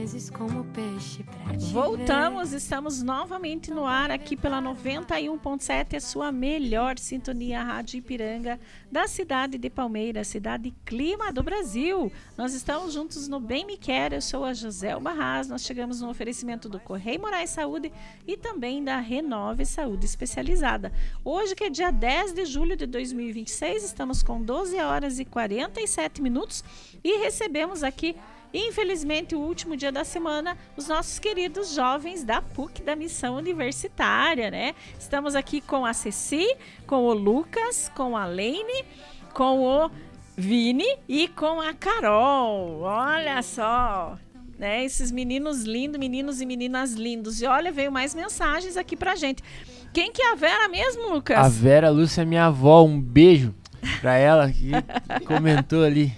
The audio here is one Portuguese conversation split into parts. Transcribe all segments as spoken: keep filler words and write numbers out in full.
Como peixe pra te Voltamos, ver. estamos novamente no ar aqui pela noventa e um ponto sete, a sua melhor sintonia, a Rádio Ipiranga, da cidade de Palmeiras, cidade clima do Brasil. Nós estamos juntos no Bem Me Quer, eu sou a Joselma Haas, nós chegamos no oferecimento do Correio Moraes Saúde e também da Renove Saúde Especializada. Hoje, que é dia dez de julho de dois mil e vinte e seis, estamos com doze horas e quarenta e sete minutos e recebemos aqui, infelizmente, o último dia da semana, os nossos queridos jovens da P U C, da Missão Universitária, né? Estamos aqui com a Ceci, com o Lucas, com a Leine, com o Vini e com a Carol. Olha só, né? Esses meninos lindos, meninos e meninas lindos. E olha, veio mais mensagens aqui pra gente. Quem que é a Vera mesmo, Lucas? A Vera Lúcia é minha avó, um beijo pra ela que comentou ali.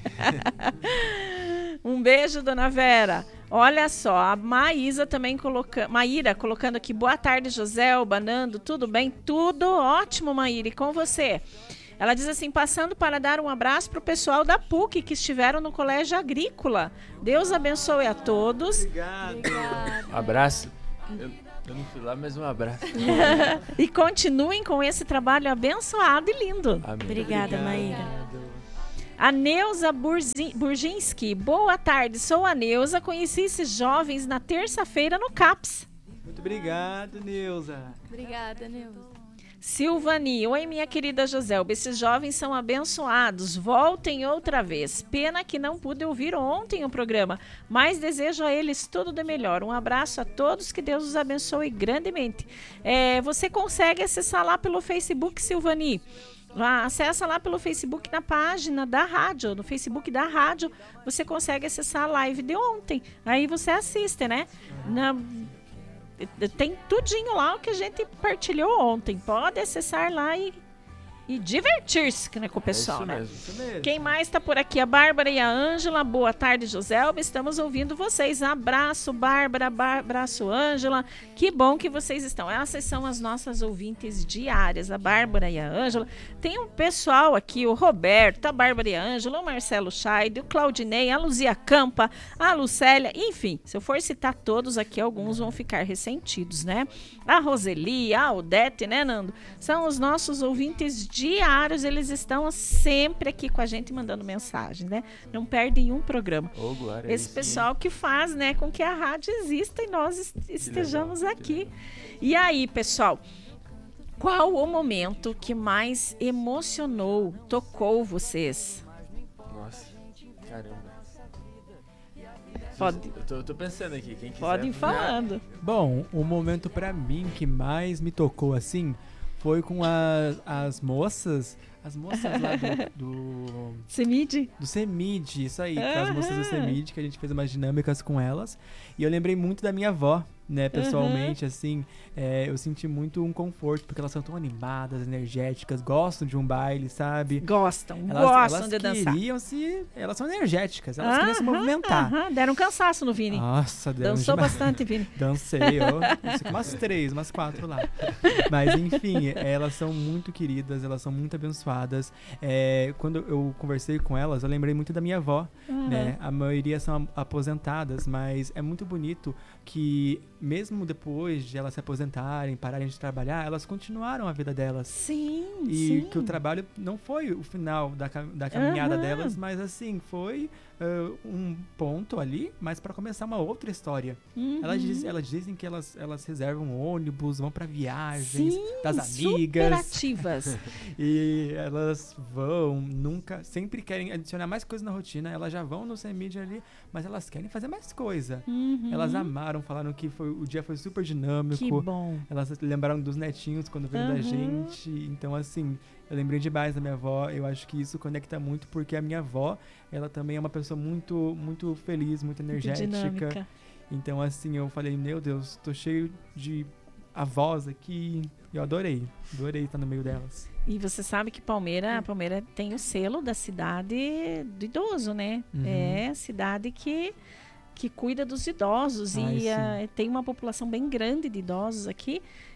Um beijo, dona Vera. Olha só, a Maísa também colocando, Maíra colocando aqui, boa tarde, Joselba, Nando, tudo bem? Tudo ótimo, Maíra, e com você? Ela diz assim, passando para dar um abraço para o pessoal da P U C que estiveram no Colégio Agrícola. Deus abençoe a todos. Obrigado. Abraço. Eu, eu não fui lá, mas um abraço. E continuem com esse trabalho abençoado e lindo. Amém. Obrigada, Obrigado. Maíra. A Neuza Burzi- Burginski, boa tarde, sou a Neuza, conheci esses jovens na terça-feira no CAPS. Muito obrigado, Neuza. Obrigada, Neuza. Silvani, oi minha querida Joselba, esses jovens são abençoados, voltem outra vez. Pena que não pude ouvir ontem o programa, mas desejo a eles tudo de melhor. Um abraço a todos, que Deus os abençoe grandemente. É, você consegue acessar lá pelo Facebook, Silvani? Lá, acessa lá pelo Facebook na página da rádio, no Facebook da rádio, você consegue acessar a live de ontem. Aí você assiste, né? Na, tem tudinho lá o que a gente partilhou ontem. Pode acessar lá e, e divertir-se, né, com o pessoal, É isso né? mesmo. Isso mesmo. Quem mais está por aqui? A Bárbara e a Ângela. Boa tarde, Joselba. Estamos ouvindo vocês. Abraço, Bárbara. Bar- Abraço, Ângela. Que bom que vocês estão. Essas são as nossas ouvintes diárias, a Bárbara e a Ângela. Tem um pessoal aqui, o Roberto, a Bárbara e a Ângela, o Marcelo Chaide, o Claudinei, a Luzia Campa, a Lucélia. Enfim, se eu for citar todos aqui, alguns vão ficar ressentidos, né? A Roseli, a Odete, né, Nando? São os nossos ouvintes diários, eles estão sempre aqui com a gente mandando mensagens, né? Não perdem um programa. Ô, glória, Esse aí sim. pessoal que faz, né, com que a rádio exista e nós est- estejamos legal, que aqui. E aí, pessoal, qual o momento que mais emocionou, tocou vocês? Nossa, caramba. Pode, Eu tô, eu tô pensando aqui, quem quiser. podem ir falando. Bom, o momento pra mim que mais me tocou assim foi com as, as moças, as moças lá do, do, Semide? do CEMID, isso aí, com as moças do CEMID, que a gente fez umas dinâmicas com elas. E eu lembrei muito da minha avó, né, pessoalmente, assim, é, eu senti muito um conforto, porque elas são tão animadas, energéticas, gostam de um baile, sabe? Gostam, Elas, gostam elas de dançar. queriam se... Elas são energéticas, elas queriam se movimentar. Aham, deram cansaço no Vini. Nossa, Deus. Dançou bastante, Vini. Dancei, ó. Dancei com umas três, umas quatro lá. Mas, enfim, elas são muito queridas, elas são muito abençoadas. É, quando eu conversei com elas, eu lembrei muito da minha avó, Uhum. né? A maioria são aposentadas, mas é muito bonito que, mesmo depois de elas se aposentarem, pararem de trabalhar, elas continuaram a vida delas. Sim, E sim. que o trabalho não foi o final da, cam- da caminhada Aham. delas, mas assim, foi ah, um ponto ali, mas para começar uma outra história. Uhum. Elas, diz- elas dizem que elas, elas reservam ônibus, vão para viagens Sim, das super amigas. ativas. E elas vão, nunca, sempre querem adicionar mais coisa na rotina. Elas já vão no CEMID ali, mas elas querem fazer mais coisa. Uhum. Elas amaram, falaram que foi, o dia foi super dinâmico. Que bom. Elas lembraram dos netinhos quando veio da Aham. gente. Então, assim, eu lembrei demais da minha avó. Eu acho que isso conecta muito, porque a minha avó, ela também é uma pessoa muito, muito feliz, muito Muito energética. dinâmica. Então, assim, eu falei, meu Deus, tô cheio de avós aqui. Eu adorei. Adorei estar no meio delas. E você sabe que Palmeira, a Palmeira tem o selo da cidade do idoso, né? Uhum. É a cidade que, que cuida dos idosos. Ai, e sim. ah, tem uma população bem grande de idosos aqui.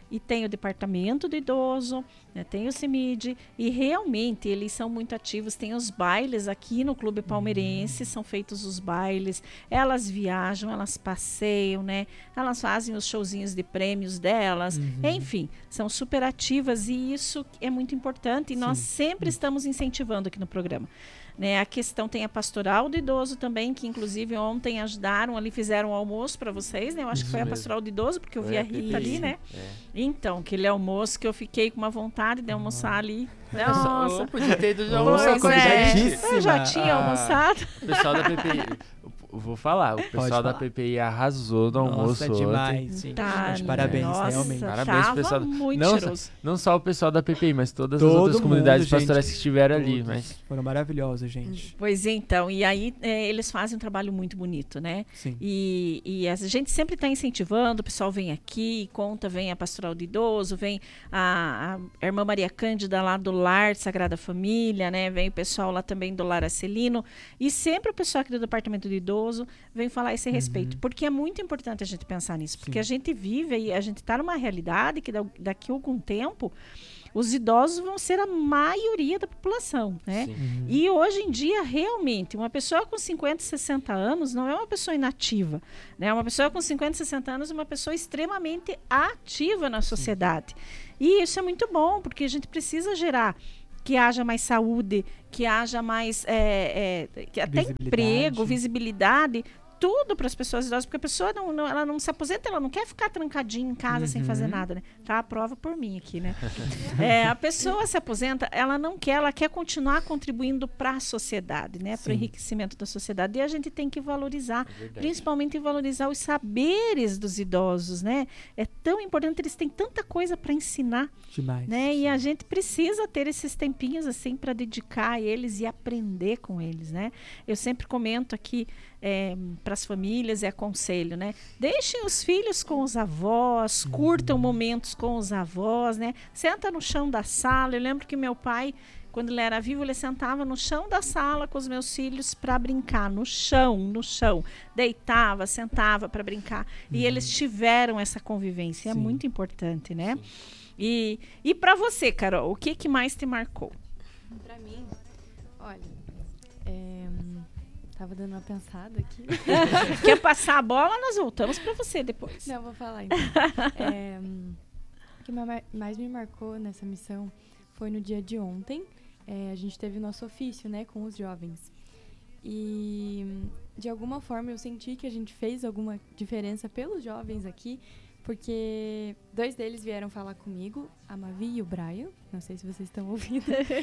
e tem o departamento do idoso, né, tem o CEMID, e realmente eles são muito ativos. Tem os bailes aqui no Clube Palmeirense, são feitos os bailes, elas viajam, elas passeiam, né, elas fazem os showzinhos de prêmios delas, Uhum. enfim, são super ativas, e isso é muito importante, e nós Sim. sempre estamos incentivando aqui no programa. Né, a questão tem a pastoral do idoso também, que inclusive ontem ajudaram ali, fizeram um almoço para vocês, né? Eu acho Isso que foi a mesmo. pastoral do idoso, porque eu Foi vi a a Rita ali, Pepe. né? É. Então, aquele almoço que eu fiquei com uma vontade de almoçar ali. Nossa, Nossa, ô, podia ter ido já Pois almoçar com a é. gente. eu já tinha Ah. almoçado. O pessoal da P P I, eu vou falar, o pessoal da falar. P P I arrasou no almoço Nossa, ontem. demais, gente. Tá, Gente, parabéns, nossa, realmente. Parabéns, tava pessoal. muito Não, cheiroso. Não só o pessoal da P P I, mas todas as Todo outras comunidades mundo, gente. pastorais que estiveram ali. Todos Mas Foram maravilhosos, gente. Pois então, e aí é, eles fazem um trabalho muito bonito, né? Sim. E, e a gente sempre está incentivando, o pessoal vem aqui, conta, vem a Pastoral do Idoso, vem a, a irmã Maria Cândida lá do Lar Sagrada Família, né? Vem o pessoal lá também do Lar Acelino, e sempre o pessoal aqui do Departamento do Idoso vem falar a esse respeito, porque é muito importante a gente pensar nisso, porque Sim. a gente vive e a gente está numa realidade que da- daqui a algum tempo os idosos vão ser a maioria da população, né? sim. Uhum. E hoje em dia, realmente, uma pessoa com cinquenta, sessenta anos não é uma pessoa inativa, né? Uma pessoa com cinquenta, sessenta anos é uma pessoa extremamente ativa na sociedade. E isso é muito bom, porque a gente precisa gerar que haja mais saúde, que haja mais é, é, que até Visibilidade. emprego, visibilidade, tudo para as pessoas idosas, porque a pessoa não, não- ela não se aposenta, ela não quer ficar trancadinha em casa sem Uhum. fazer nada, né? Tá a prova por mim aqui, né? É, a pessoa se aposenta, ela não quer, ela quer continuar contribuindo para a sociedade, né? Para o Sim. enriquecimento da sociedade. E a gente tem que valorizar, É verdade. principalmente valorizar os saberes dos idosos, né? É tão importante, eles têm tanta coisa para ensinar, Demais. né? E a gente precisa ter esses tempinhos assim para dedicar a eles e aprender com eles, né? Eu sempre comento aqui para as famílias e aconselho, né? Deixem os filhos com os avós, curtam momentos com os avós, né? Senta no chão da sala. Eu lembro que meu pai, quando ele era vivo, ele sentava no chão da sala com os meus filhos para brincar, no chão, no chão. Deitava, sentava para brincar. E eles tiveram essa convivência. É Sim. muito importante, né? E, e para você, Carol, o que, que mais te marcou? Pra mim, olha, é, tava dando uma pensada aqui. Quer passar a bola? Nós voltamos para você depois. Não, vou falar então. É, o que ma- mais me marcou nessa missão foi no dia de ontem. É, a gente teve o nosso ofício, né, com os jovens. E, de alguma forma, eu senti que a gente fez alguma diferença pelos jovens aqui, porque dois deles vieram falar comigo, a Mavi e o Brian. Não sei se vocês estão ouvindo.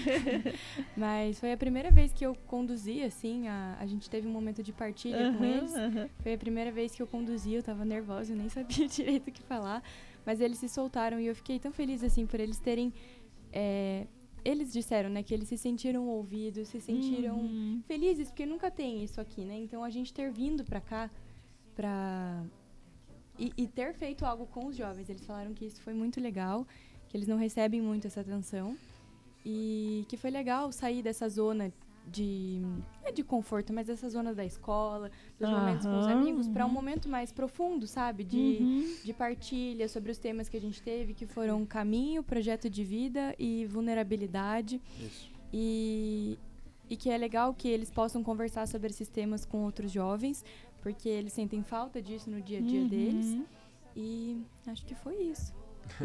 Mas foi a primeira vez que eu conduzi, assim, a, a gente teve um momento de partilha com eles. Foi a primeira vez que eu conduzi, eu tava nervosa, eu nem sabia direito o que falar. Mas eles se soltaram e eu fiquei tão feliz, assim, por eles terem... é, eles disseram, né, que eles se sentiram ouvidos, se sentiram Uhum. felizes, porque nunca tem isso aqui, né? Então, a gente ter vindo pra cá, pra... E, e ter feito algo com os jovens, eles falaram que isso foi muito legal, que eles não recebem muito essa atenção. E que foi legal sair dessa zona de... Não é de conforto, mas dessa zona da escola, dos momentos com os Aham, amigos, para um uhum. momento mais profundo, sabe? De, Uhum. de partilha sobre os temas que a gente teve, que foram caminho, projeto de vida e vulnerabilidade. Isso. E, e que é legal que eles possam conversar sobre esses temas com outros jovens, porque eles sentem falta disso no dia a dia Uhum. deles. E acho que foi isso.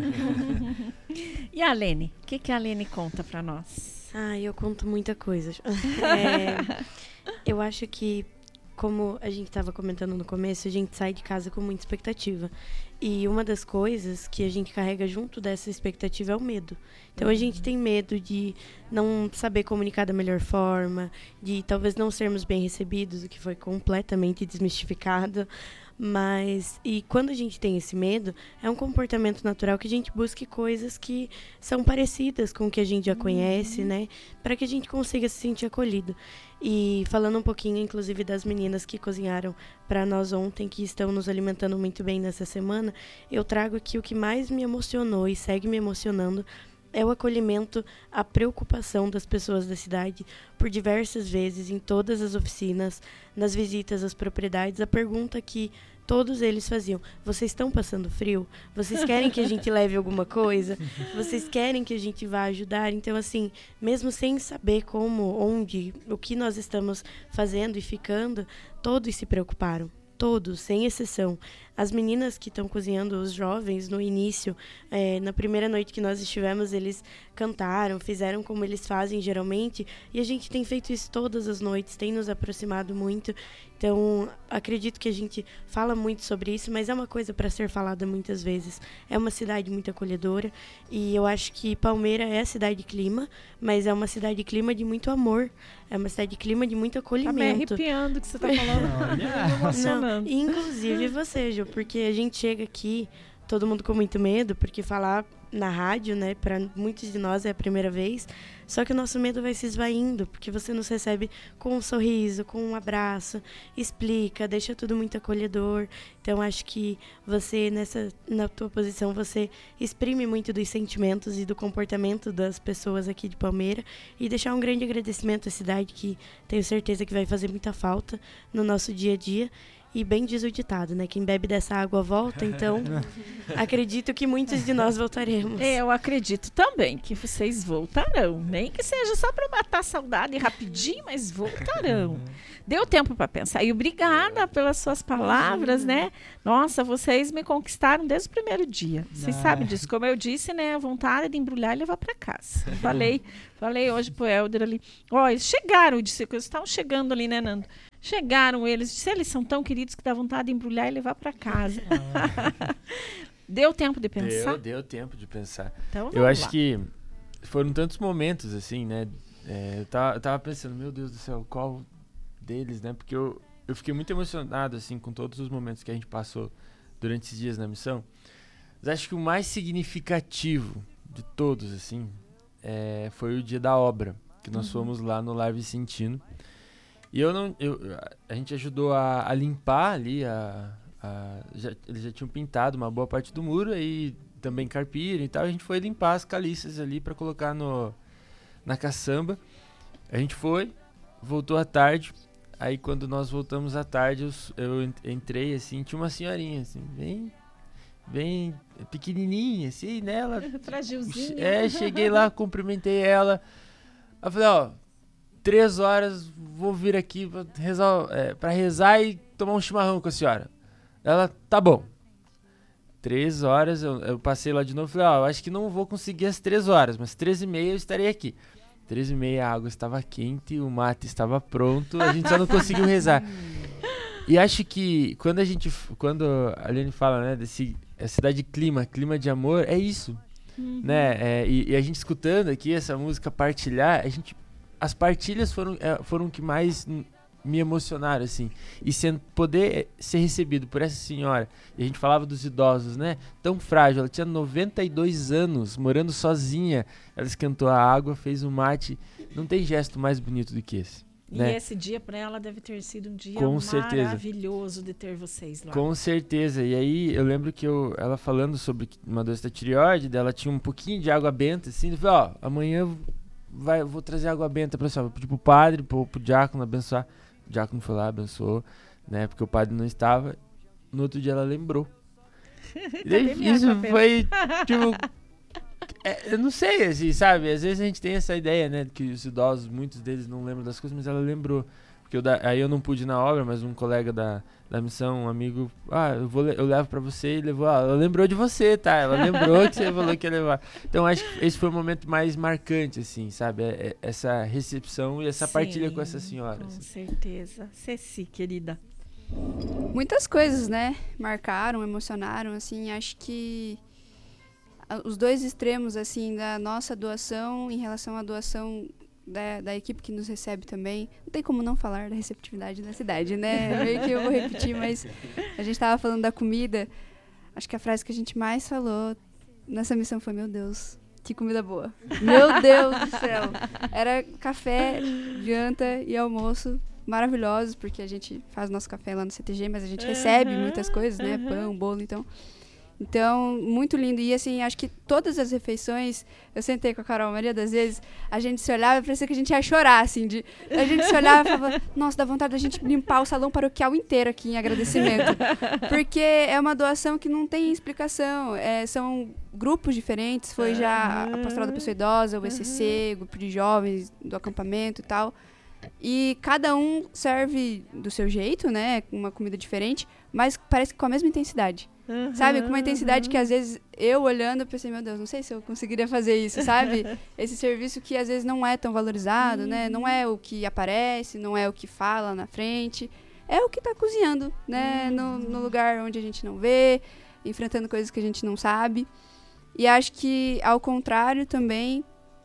E a Lene? O que, que a Lene conta para nós? Ah, eu conto muita coisa. É, eu acho que, como a gente estava comentando no começo, a gente sai de casa com muita expectativa. E uma das coisas que a gente carrega junto dessa expectativa é o medo. Então a gente tem medo de não saber comunicar da melhor forma, de talvez não sermos bem recebidos, o que foi completamente desmistificado. Mas, e quando a gente tem esse medo, é um comportamento natural que a gente busque coisas que são parecidas com o que a gente já conhece, né? Para que a gente consiga se sentir acolhido. E falando um pouquinho, inclusive, das meninas que cozinharam para nós ontem, que estão nos alimentando muito bem nessa semana, eu trago aqui o que mais me emocionou e segue me emocionando, é o acolhimento, a preocupação das pessoas da cidade por diversas vezes, em todas as oficinas, nas visitas às propriedades. A pergunta que todos eles faziam: vocês estão passando frio? Vocês querem que a gente leve alguma coisa? Vocês querem que a gente vá ajudar? Então, assim, mesmo sem saber como, onde, o que nós estamos fazendo e ficando, todos se preocuparam. Todos, sem exceção. As meninas que estão cozinhando, os jovens, no início, é, na primeira noite que nós estivemos, eles cantaram, fizeram como eles fazem geralmente, e a gente tem feito isso todas as noites, tem nos aproximado muito. Então, acredito que a gente fala muito sobre isso, mas é uma coisa para ser falada muitas vezes. É uma cidade muito acolhedora, e eu acho que Palmeira é a cidade clima, mas é uma cidade clima de muito amor, é uma cidade clima de muito acolhimento. Tá me arrepiando o que você tá falando. Me emocionando. Não, inclusive você, Ju, porque a gente chega aqui, todo mundo com muito medo, porque falar na rádio, né, para muitos de nós é a primeira vez, só que o nosso medo vai se esvaindo, porque você nos recebe com um sorriso, com um abraço, explica, deixa tudo muito acolhedor. Então, acho que você, nessa, na tua posição, você exprime muito dos sentimentos e do comportamento das pessoas aqui de Palmeira, e deixar um grande agradecimento à cidade, que tenho certeza que vai fazer muita falta no nosso dia a dia. E bem diz o ditado, né? Quem bebe dessa água volta, então acredito que muitos de nós voltaremos. Eu acredito também que vocês voltarão. Nem que seja só para matar a saudade rapidinho, mas voltarão. Deu tempo para pensar. E obrigada pelas suas palavras, né? Nossa, vocês me conquistaram desde o primeiro dia. Vocês ah. sabem disso. Como eu disse, né? A vontade de embrulhar e levar para casa. Falei, falei hoje pro Helder ali. Ó, eles chegaram, eu disse que eles estavam chegando ali, né, Nando? Chegaram eles, disse, eles são tão queridos que dá vontade de embrulhar e levar para casa. Ah. Deu tempo de pensar? Deu, deu tempo de pensar. Então, eu acho lá. que foram tantos momentos, assim, né? É, eu, tava, eu tava pensando, meu Deus do céu, qual deles, né? Porque eu, eu fiquei muito emocionado, assim, com todos os momentos que a gente passou durante esses dias na missão. Mas acho que o mais significativo de todos, assim, é, foi o dia da obra, que nós uhum. fomos lá no Lar Vicentino. E eu não, eu, a gente ajudou a, a limpar ali, a, a, já, eles já tinham pintado uma boa parte do muro, aí também carpiram e tal, a gente foi limpar as caliças ali para colocar no, na caçamba. A gente foi, voltou à tarde, aí quando nós voltamos à tarde, eu, eu entrei assim, tinha uma senhorinha assim, bem, bem pequenininha assim, nela. Fragilzinha. É, cheguei lá, cumprimentei ela, eu falei, ó, três horas, vou vir aqui pra rezar, é, pra rezar e tomar um chimarrão com a senhora. Ela, tá bom. Três horas, eu, eu passei lá de novo e falei, ó, eu acho que não vou conseguir as três horas, mas três e meia eu estarei aqui. Três e meia a água estava quente, o mate estava pronto, a gente só não conseguiu rezar. E acho que quando a gente, quando a Aline fala, né, desse a cidade clima, clima de amor, é isso, uhum. né? É, e, e a gente escutando aqui essa música Partilhar, a gente as partilhas foram é, foram o que mais n- me emocionaram, assim. E sendo, poder ser recebido por essa senhora, e a gente falava dos idosos, né? Tão frágil, ela tinha noventa e dois anos, morando sozinha. Ela esquentou a água, fez um mate. Não tem gesto mais bonito do que esse. E né? esse dia para ela deve ter sido um dia Com certeza. maravilhoso de ter vocês lá. Com certeza. E aí eu lembro que eu, ela falando sobre uma doença da tireoide, dela tinha um pouquinho de água benta, assim. Eu falei, ó, amanhã... Vai, vou trazer água benta pra senhora, vou pedir pro padre, pro, pro diácono abençoar. O diácono foi lá, abençoou, né? Porque o padre não estava. No outro dia ela lembrou. E daí, isso foi, tipo... É, eu não sei, assim, sabe? Às vezes a gente tem essa ideia, né? Que os idosos, muitos deles não lembram das coisas, mas ela lembrou. Porque eu da, aí eu não pude ir na obra, mas um colega da, da missão, um amigo, ah, eu, vou, eu levo pra você, e levou, ah, ela lembrou de você, tá? Ela lembrou que você falou que ia levar. Então acho que esse foi o momento mais marcante, assim, sabe? É, é, essa recepção e essa Sim, partilha com essa senhora. Com assim. certeza. Ceci, querida. Muitas coisas, né? Marcaram, emocionaram, assim, acho que os dois extremos, assim, da nossa doação em relação à doação Da, da equipe que nos recebe também. Não tem como não falar da receptividade da cidade, né? Meio que eu vou repetir, mas a gente estava falando da comida. Acho que a frase que a gente mais falou nessa missão foi, meu Deus, que comida boa. Meu Deus do céu. Era café, janta e almoço maravilhosos, porque a gente faz nosso café lá no C T G, mas a gente uhum, recebe muitas coisas, né? Uhum. Pão, bolo, então... Então, muito lindo. E, assim, acho que todas as refeições, eu sentei com a Carol, a maioria das vezes, a gente se olhava e parecia que a gente ia chorar, assim. De, a gente se olhava e falava, nossa, dá vontade da gente limpar o salão paroquial inteiro aqui em agradecimento. Porque é uma doação que não tem explicação. É, são grupos diferentes. Foi já a Pastoral da Pessoa Idosa, o E C C, o grupo de jovens do acampamento e tal. E cada um serve do seu jeito, né? Uma comida diferente, mas parece que com a mesma intensidade. Uhum, sabe? Com uma intensidade uhum. que às vezes eu olhando eu pensei, meu Deus, não sei se eu conseguiria fazer isso, sabe? Esse serviço que às vezes não é tão valorizado, uhum. né? Não é o que aparece, não é o que fala na frente. É o que tá cozinhando, né? Uhum. No, no lugar onde a gente não vê, enfrentando coisas que a gente não sabe. E acho que, ao contrário também,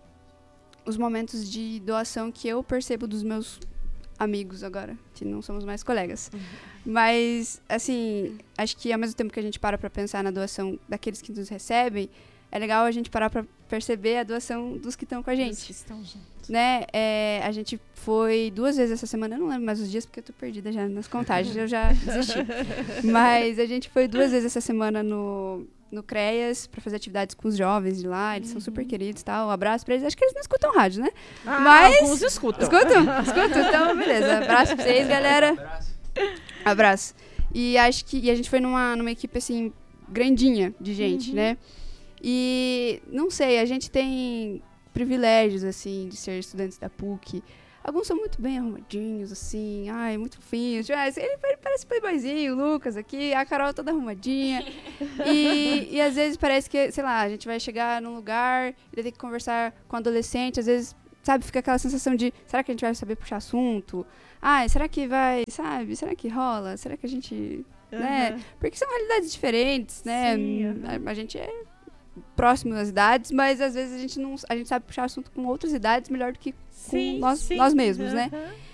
os momentos de doação que eu percebo dos meus amigos agora, que não somos mais colegas. Uhum. Mas, assim, acho que ao mesmo tempo que a gente para pra pensar na doação daqueles que nos recebem, é legal a gente parar pra perceber a doação dos que estão com a gente. Dos que estão juntos. Né? É, a gente foi duas vezes essa semana, eu não lembro mais os dias, porque eu tô perdida já nas contagens, eu já desisti. Mas a gente foi duas vezes essa semana no... no CREAS, pra fazer atividades com os jovens de lá, eles uhum. são super queridos e tal, um abraço pra eles, acho que eles não escutam rádio, né? Ah, mas... alguns escutam. Escutam? Escutam? Então, beleza, abraço pra vocês, galera. Abraço. Abraço. E acho que, e a gente foi numa, numa equipe, assim, grandinha de gente, uhum. né? E, não sei, a gente tem privilégios, assim, de ser estudantes da P U C. Alguns são muito bem arrumadinhos, assim, ai, muito fofinhos. Ele parece playboyzinho, o Lucas aqui, a Carol toda arrumadinha. e, e às vezes parece que, sei lá, a gente vai chegar num lugar, ele tem que conversar com um adolescente, às vezes, sabe, fica aquela sensação de, será que a gente vai saber puxar assunto? Ai, será que vai, sabe, será que rola? Será que a gente, uhum. né? Porque são realidades diferentes, né? Sim, uhum. a, a gente é próximo das idades, mas às vezes a gente não, a gente sabe puxar assunto com outras idades melhor do que com sim, nós, sim. nós mesmos, uhum. né?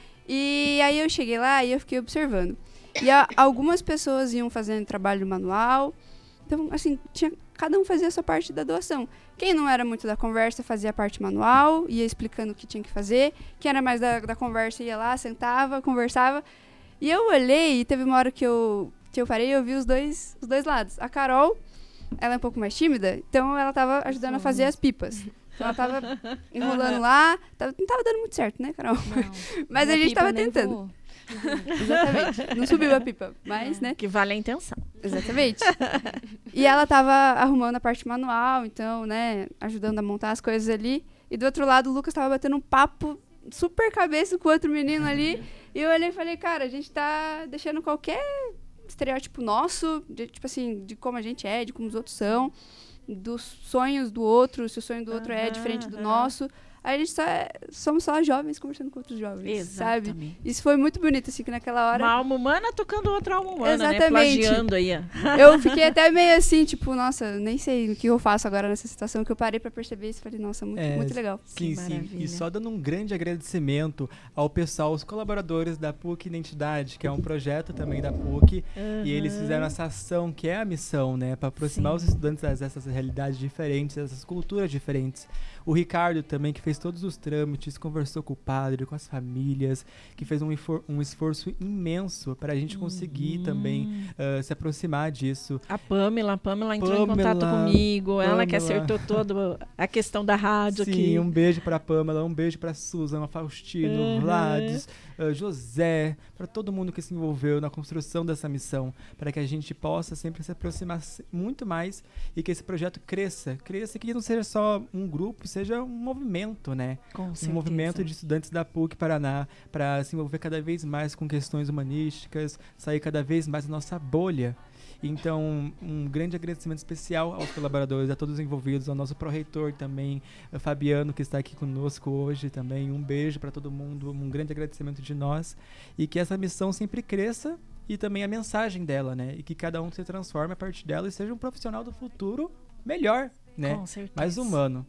E aí eu cheguei lá e eu fiquei observando. E a, algumas pessoas iam fazendo trabalho manual, então, assim, tinha, cada um fazia a sua parte da doação. Quem não era muito da conversa fazia a parte manual, ia explicando o que tinha que fazer. Quem era mais da, da conversa ia lá, sentava, conversava. E eu olhei e teve uma hora que eu, que eu parei e eu vi os dois, os dois lados. A Carol, ela é um pouco mais tímida, então ela tava ajudando a fazer as pipas. Então ela tava enrolando uhum. lá, tava, não tava dando muito certo, né, Carol? Não, mas a gente tava tentando. Uhum. Exatamente. Não subiu a pipa, mas, é. né? Que vale a intenção. Exatamente. E ela tava arrumando a parte manual, então, né, ajudando a montar as coisas ali. E do outro lado, o Lucas tava batendo um papo super cabeça com o outro menino ali. E eu olhei e falei, cara, a gente tá deixando qualquer estereótipo nosso, de, tipo assim, de como a gente é, de como os outros são, dos sonhos do outro, se o sonho do outro uhum, é diferente do uhum. nosso. Aí a gente só é, somos só jovens conversando com outros jovens, Exatamente. sabe? Isso foi muito bonito, assim, que naquela hora... Uma alma humana tocando outra alma humana, Exatamente. né? Plagiando aí. Eu fiquei até meio assim, tipo, nossa, nem sei o que eu faço agora nessa situação, que eu parei pra perceber isso e falei, nossa, muito, é, muito legal. Sim, sim. E só dando um grande agradecimento ao pessoal, os colaboradores da P U C Identidade, que é um projeto também da P U C, uhum. e eles fizeram essa ação, que é a missão, né? Pra aproximar sim. os estudantes dessas realidades diferentes, dessas culturas diferentes. O Ricardo também, que fez todos os trâmites, conversou com o padre, com as famílias, que fez um, um esforço imenso para a gente conseguir uhum. também uh, se aproximar disso. A Pamela, a Pamela entrou Pamela, em contato comigo, Pamela. ela que acertou toda a questão da rádio Sim, aqui. Sim, um beijo para a Pamela, um beijo para a Suzana, Faustino, uhum. Vlades, uh, José, para todo mundo que se envolveu na construção dessa missão, para que a gente possa sempre se aproximar muito mais e que esse projeto cresça, cresça, que não seja só um grupo, seja um movimento, né? Com um certeza. movimento de estudantes da P U C Paraná para se envolver cada vez mais com questões humanísticas, sair cada vez mais da nossa bolha. Então, um grande agradecimento especial aos colaboradores, a todos os envolvidos, ao nosso pró-reitor também, Fabiano, que está aqui conosco hoje também. Um beijo para todo mundo, um grande agradecimento de nós. E que essa missão sempre cresça e também a mensagem dela, né? E que cada um se transforme a partir dela e seja um profissional do futuro melhor, né? Com certeza. Mais humano.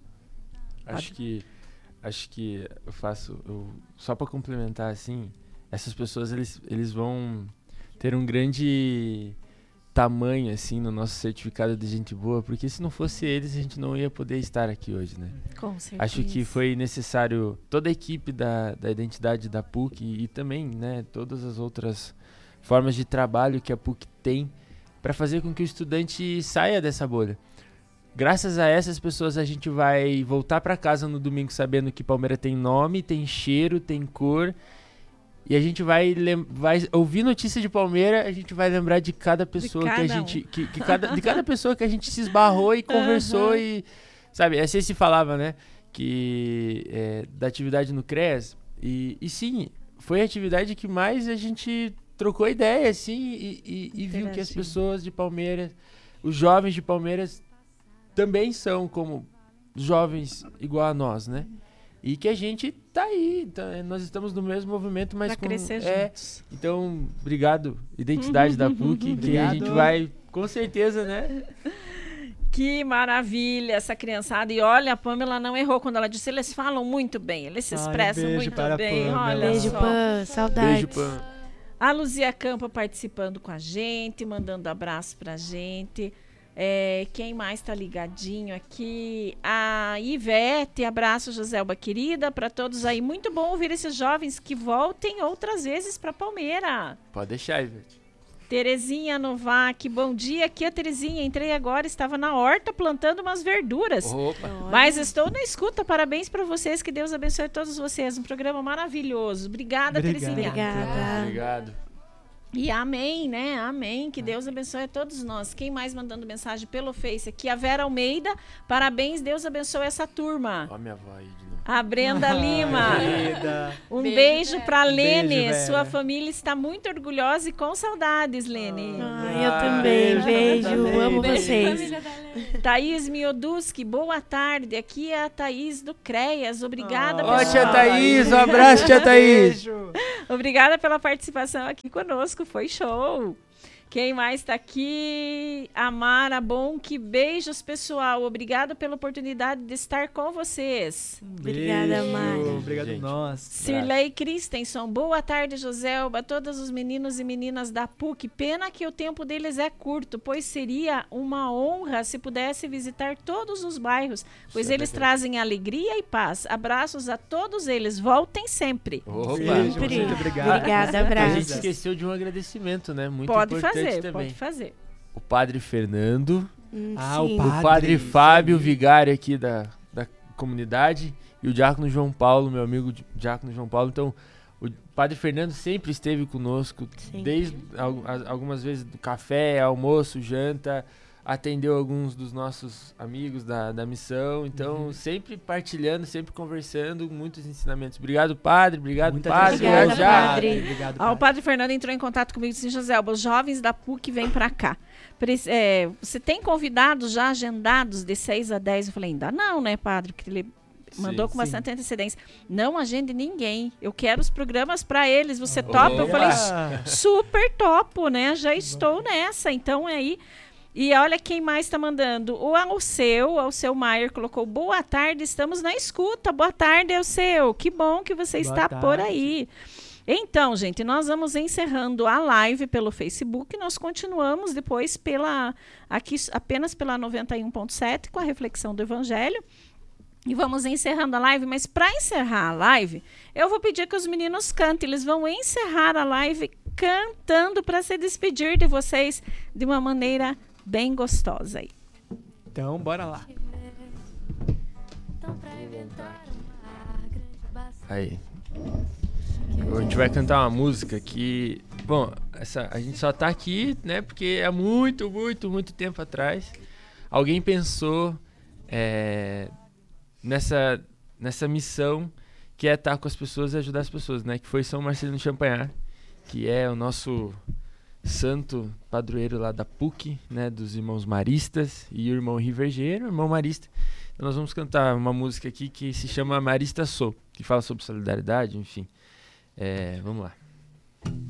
Acho que, acho que eu faço, eu, só para complementar, assim, essas pessoas, eles, eles vão ter um grande tamanho, assim, no nosso certificado de gente boa, porque se não fosse eles, a gente não ia poder estar aqui hoje, né? Com certeza. Acho que foi necessário toda a equipe da, da identidade da P U C e, e também, né, todas as outras formas de trabalho que a P U C tem, para fazer com que o estudante saia dessa bolha. Graças a essas pessoas a gente vai voltar para casa no domingo sabendo que Palmeira tem nome, tem cheiro, tem cor. E a gente vai, lem- vai ouvir notícia de Palmeira, a gente vai lembrar de cada pessoa De que a cada gente. Que, que cada, de cada pessoa que a gente se esbarrou e conversou. Uhum. E. Sabe, assim se falava, né? Que. É, da atividade no C R E S. E, e sim, foi a atividade que mais a gente trocou ideia, assim, e, e, e viu que as Interagiu. pessoas de Palmeiras, os jovens de Palmeiras, também são como jovens igual a nós, né? E que a gente tá aí, tá- nós estamos no mesmo movimento, mas Pra com, crescer é, juntos. então, obrigado, identidade da P U C, que a gente Obrigado. vai, com certeza, né? Que maravilha essa criançada. E olha, a Pamela não errou quando ela disse, eles falam muito bem, eles se Ai, expressam beijo muito para a bem. Pamela. Olha Beijo, só. Pan. Saudades. Beijo, Pan. A Luzia Campa participando com a gente, mandando abraço pra gente. É, quem mais tá ligadinho aqui? A Ivete, abraço, Joselba querida, para todos aí. Muito bom ouvir esses jovens que voltem outras vezes para Palmeira. Pode deixar, Ivete. Terezinha Novak, bom dia. Aqui é a Terezinha, entrei agora, estava na horta plantando umas verduras. Opa. Mas estou na escuta, parabéns para vocês, que Deus abençoe todos vocês. Um programa maravilhoso. Obrigada, Obrigado. Terezinha. Obrigada. Obrigado. E amém, né? Amém. Que Deus abençoe a todos nós. Quem mais mandando mensagem pelo Face aqui? A Vera Almeida. Parabéns, Deus abençoe essa turma. Ó, minha avó aí de novo. A Brenda Lima. Querida. Um Beijo, beijo, Vera. pra Lene. Beijo, Vera. Sua família está muito orgulhosa e com saudades, Lene. Ai, eu também. beijo, Beijo. Amo beijo, vocês. Thaís Mioduski, boa tarde. Aqui é a Thaís do CREAS. Obrigada, Ó, pessoal. tia Thaís, um abraço, tia Thaís. Beijo. Obrigada pela participação aqui conosco, foi show. Quem mais está aqui? Amara Bonk, beijos, pessoal. Obrigada pela oportunidade de estar com vocês. Obrigada, Beijo. Mara. Obrigado, Gente. nós. Cirlei Christensen, boa tarde, Joselba, todos os meninos e meninas da P U C. Pena que o tempo deles é curto, pois seria uma honra se pudesse visitar todos os bairros, pois Isso é eles verdade. trazem alegria e paz. Abraços a todos eles, voltem sempre. Opa. Beijo, Sempre. muito obrigado. Obrigada, A gente abraço. esqueceu de um agradecimento, né? Muito Pode importante fazer, também. pode fazer. O padre Fernando, Hum, Ah, o sim. padre. o padre isso Fábio, aí. vigário aqui da, da comunidade, e o diácono João Paulo, meu amigo di- diácono João Paulo. Então, o padre Fernando sempre esteve conosco, Sempre. desde al- as- algumas vezes do café, almoço, janta, atendeu alguns dos nossos amigos da, da missão. Então, Uhum. sempre partilhando, sempre conversando, muitos ensinamentos. Obrigado, padre, obrigado, Muita padre. Obrigada, já, já. padre. Obrigado, Ah, o padre Fernando entrou em contato comigo e disse, Joselba, os jovens da P U C vêm para cá. Prec- é, você tem convidados já agendados de seis a dez? Eu falei, ainda não, né, padre? Porque ele mandou Sim, com bastante antecedência. Não agende ninguém. Eu quero os programas para eles. Você topa? Eu Opa! falei, super topo, né? Já estou nessa. Então, é aí... E olha quem mais está mandando. O Alceu, o Alceu Maier colocou, boa tarde, estamos na escuta. Boa tarde, Alceu. Que bom que você Boa está por tarde. aí. Então, gente, nós vamos encerrando a live pelo Facebook. Nós continuamos depois pela aqui apenas pela noventa e um ponto sete com a reflexão do Evangelho. E vamos encerrando a live, mas para encerrar a live, eu vou pedir que os meninos cantem. Eles vão encerrar a live cantando para se despedir de vocês de uma maneira bem gostosa aí. Então, bora lá. Aí. A gente vai cantar uma música que... Bom, essa, a gente só tá aqui, né? Porque há muito, muito, muito tempo atrás, alguém pensou é, nessa, nessa missão que é estar com as pessoas e ajudar as pessoas, né? Que foi São Marcelino de Champagnat, que é o nosso santo padroeiro lá da P U C, né? Dos irmãos maristas, e o irmão Rivergeiro, o irmão marista. Então nós vamos cantar uma música aqui que se chama Marista Sou, que fala sobre solidariedade, enfim. É, vamos lá.